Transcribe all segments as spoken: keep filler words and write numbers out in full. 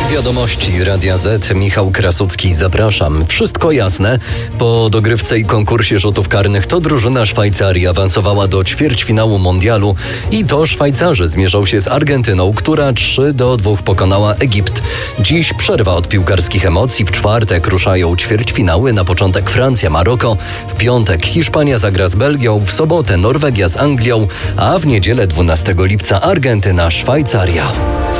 Wiadomości Radia Z. Michał Krasucki, zapraszam. Wszystko jasne. Po dogrywce i konkursie rzutów karnych to drużyna Szwajcarii awansowała do ćwierćfinału mundialu i to Szwajcarzy zmierzą się z Argentyną, która trzy do dwóch pokonała Egipt. Dziś przerwa od piłkarskich emocji. W czwartek ruszają ćwierćfinały. Na początek Francja, Maroko. W piątek Hiszpania zagra z Belgią. W sobotę Norwegia z Anglią. A w niedzielę dwunastego lipca Argentyna, Szwajcaria.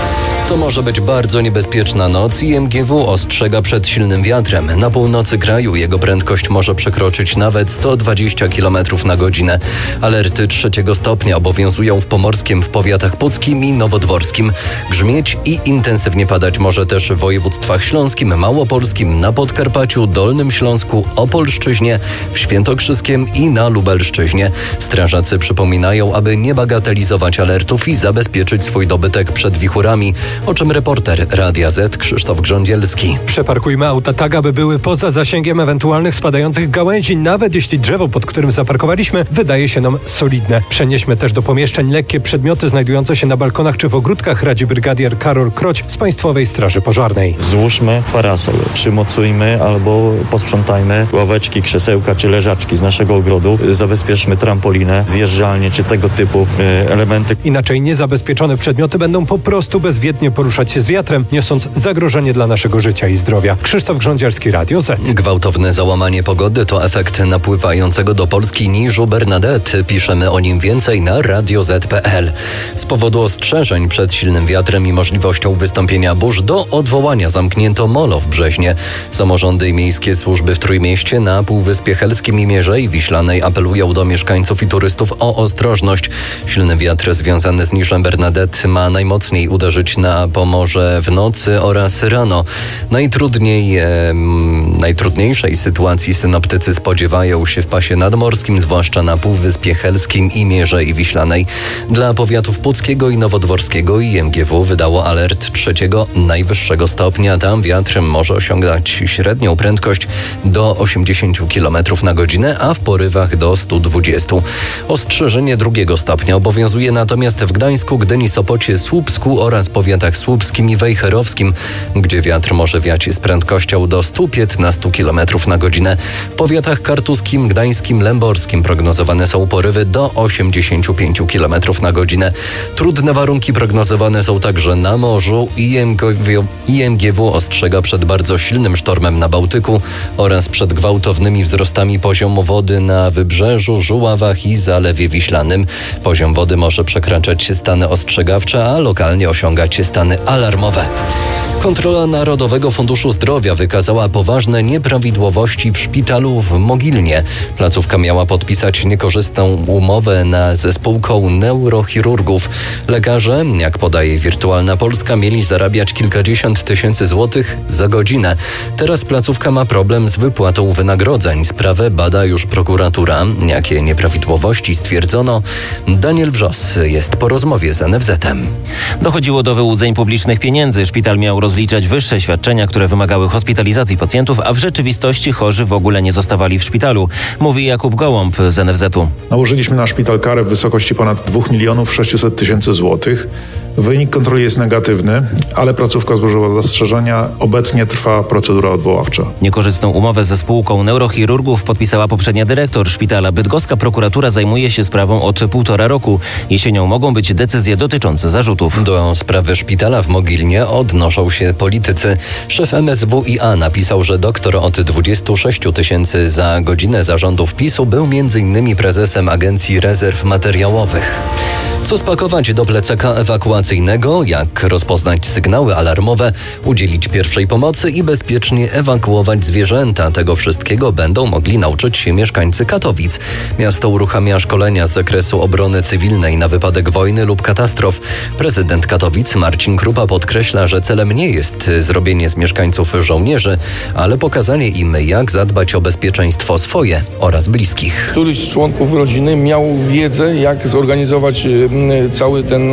To może być bardzo niebezpieczna noc. I M G W ostrzega przed silnym wiatrem. Na północy kraju jego prędkość może przekroczyć nawet sto dwadzieścia kilometrów na godzinę. Alerty trzeciego stopnia obowiązują w Pomorskiem, w powiatach puckim i nowodworskim. Grzmieć i intensywnie padać może też w województwach śląskim, małopolskim, na Podkarpaciu, Dolnym Śląsku, Opolszczyźnie, w Świętokrzyskiem i na Lubelszczyźnie. Strażacy przypominają, aby nie bagatelizować alertów i zabezpieczyć swój dobytek przed wichurami. O czym reporter Radia Z Krzysztof Grządzielski. Przeparkujmy auta tak, aby były poza zasięgiem ewentualnych spadających gałęzi, nawet jeśli drzewo, pod którym zaparkowaliśmy, wydaje się nam solidne. Przenieśmy też do pomieszczeń lekkie przedmioty znajdujące się na balkonach czy w ogródkach, radzi brygadier Karol Kroć z Państwowej Straży Pożarnej. Złóżmy parasol, przymocujmy albo posprzątajmy ławeczki, krzesełka czy leżaczki z naszego ogrodu. Zabezpieczmy trampolinę, zjeżdżalnię czy tego typu y, elementy. Inaczej niezabezpieczone przedmioty będą po prostu bezwiednie poruszać się z wiatrem, niosąc zagrożenie dla naszego życia i zdrowia. Krzysztof Grządzielski, Radio Z. Gwałtowne załamanie pogody to efekt napływającego do Polski niżu Bernadette. Piszemy o nim więcej na radio zet kropka pe el. Z powodu ostrzeżeń przed silnym wiatrem i możliwością wystąpienia burz do odwołania zamknięto molo w Brzeźnie. Samorządy i miejskie służby w Trójmieście, na Półwyspie Helskim i Mierzei Wiślanej apelują do mieszkańców i turystów o ostrożność. Silny wiatr związany z niżem Bernadette ma najmocniej uderzyć na Pomorze w nocy oraz rano. Najtrudniej, e, najtrudniejszej sytuacji synoptycy spodziewają się w pasie nadmorskim, zwłaszcza na Półwyspie Helskim i Mierzei Wiślanej. Dla powiatów puckiego i nowodworskiego I M G W wydało alert trzeciego najwyższego stopnia. Tam wiatr może osiągać średnią prędkość do osiemdziesiąt kilometrów na godzinę, a w porywach do stu dwudziestu. Ostrzeżenie drugiego stopnia obowiązuje natomiast w Gdańsku, Gdyni, Sopocie, Słupsku oraz powiatach słupskim i wejherowskim, gdzie wiatr może wiać z prędkością do stu piętnastu kilometrów na godzinę. W powiatach kartuskim, gdańskim, lęborskim prognozowane są porywy do osiemdziesięciu pięciu kilometrów na godzinę. Trudne warunki prognozowane są także na morzu. I M G W ostrzega przed bardzo silnym sztormem na Bałtyku oraz przed gwałtownymi wzrostami poziomu wody na Wybrzeżu, Żuławach i Zalewie Wiślanym. Poziom wody może przekraczać stany ostrzegawcze, a lokalnie osiągać stany alarmowe. Kontrola Narodowego Funduszu Zdrowia wykazała poważne nieprawidłowości w szpitalu w Mogilnie. Placówka miała podpisać niekorzystną umowę na, ze spółką neurochirurgów. Lekarze, jak podaje Wirtualna Polska, mieli zarabiać kilkadziesiąt tysięcy złotych za godzinę. Teraz placówka ma problem z wypłatą wynagrodzeń. Sprawę bada już prokuratura. Jakie nieprawidłowości stwierdzono? Daniel Wrzos jest po rozmowie z N F Z-em. Dochodziło do wyłudzeń publicznych pieniędzy. Szpital miał rozliczać wyższe świadczenia, które wymagały hospitalizacji pacjentów, a w rzeczywistości chorzy w ogóle nie zostawali w szpitalu, mówi Jakub Gołąb z N F Z-u. Nałożyliśmy na szpital karę w wysokości ponad dwóch milionów sześciuset tysięcy złotych. Wynik kontroli jest negatywny, ale placówka złożyła zastrzeżenia. Obecnie trwa procedura odwoławcza. Niekorzystną umowę ze spółką neurochirurgów podpisała poprzednia dyrektor szpitala. Bydgoska prokuratura zajmuje się sprawą od półtora roku. Jesienią mogą być decyzje dotyczące zarzutów. Do sprawy szpitala w Mogilnie odnoszą się politycy. Szef M S W I A napisał, że doktor od dwudziestu sześciu tysięcy za godzinę zarządów PiSu był między innymi prezesem Agencji Rezerw Materiałowych. Co spakować do plecaka ewakuacyjnego, jak rozpoznać sygnały alarmowe, udzielić pierwszej pomocy i bezpiecznie ewakuować zwierzęta. Tego wszystkiego będą mogli nauczyć się mieszkańcy Katowic. Miasto uruchamia szkolenia z zakresu obrony cywilnej na wypadek wojny lub katastrof. Prezydent Katowic Marcin Krupa podkreśla, że celem nie jest zrobienie z mieszkańców żołnierzy, ale pokazanie im, jak zadbać o bezpieczeństwo swoje oraz bliskich. Któryś z członków rodziny miał wiedzę, jak zorganizować cały ten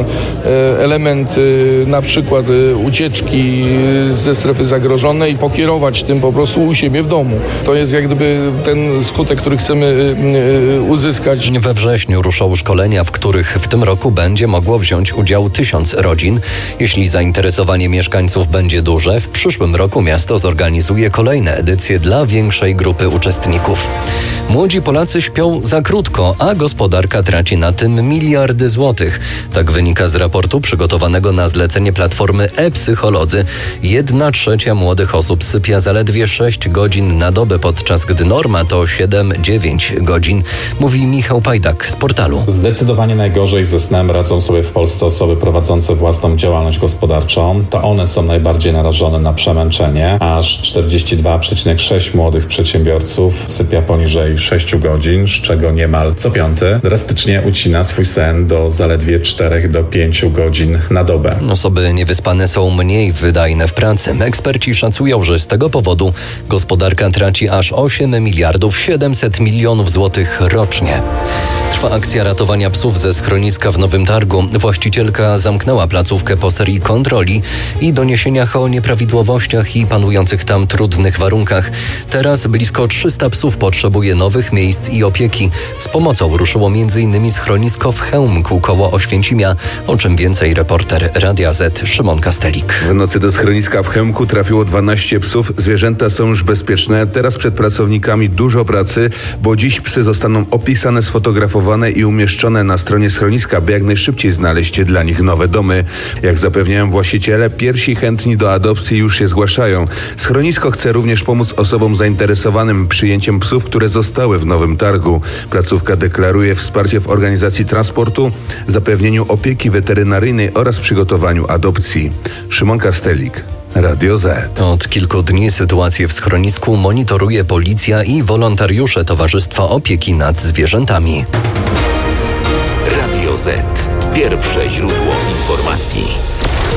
element na przykład ucieczki ze strefy zagrożonej, pokierować tym po prostu u siebie w domu. To jest jak gdyby ten skutek, który chcemy uzyskać. We wrześniu ruszą szkolenia, w których w tym roku będzie mogło wziąć udział tysiąc rodzin. Jeśli zainteresowanie mieszkańców będzie duże, w przyszłym roku miasto zorganizuje kolejne edycje dla większej grupy uczestników. Młodzi Polacy śpią za krótko, a gospodarka traci na tym miliardy złotych. Tak wynika z raportu przygotowanego na zlecenie platformy e-Psycholodzy. Jedna trzecia młodych osób sypia zaledwie sześć godzin na dobę, podczas gdy norma to siedem do dziewięciu godzin, mówi Michał Pajdak z portalu. Zdecydowanie najgorzej ze snem radzą sobie w Polsce osoby prowadzące własną działalność gospodarczą. To one są najbardziej narażone na przemęczenie. Aż czterdzieści dwa przecinek sześć młodych przedsiębiorców sypia poniżej sześć godzin, z czego niemal co piąty drastycznie ucina swój sen do zaledwie czterech do pięciu godzin na dobę. Osoby niewyspane są mniej wydajne w pracy. Eksperci szacują, że z tego powodu gospodarka traci aż osiem miliardów siedemset milionów złotych rocznie. Trwa akcja ratowania psów ze schroniska w Nowym Targu. Właścicielka zamknęła placówkę po serii kontroli i doniesieniach o nieprawidłowościach i panujących tam trudnych warunkach. Teraz blisko trzysta psów potrzebuje nowych miejsc i opieki. Z pomocą ruszyło między innymi schronisko w Chełmku koło Oświęcimia, o czym więcej reporter Radia Z Szymon Kastelik. W nocy do schroniska w Chełmku trafiło dwanaście psów. Zwierzęta są już bezpieczne. Teraz przed pracownikami dużo pracy, bo dziś psy zostaną opisane, sfotografowane i umieszczone na stronie schroniska, by jak najszybciej znaleźć dla nich nowe domy. Jak zapewniają właściciele, pierwsi chętni do adopcji już się zgłaszają. Schronisko chce również pomóc osobom zainteresowanym przyjęciem psów, które zostały w Nowym Targu. Placówka deklaruje wsparcie w organizacji transportu, zapewnieniu opieki weterynaryjnej oraz przygotowaniu adopcji. Szymon Kastelik, Radio Z. Od kilku dni sytuację w schronisku monitoruje policja i wolontariusze Towarzystwa Opieki nad Zwierzętami. Radio Z. Pierwsze źródło informacji.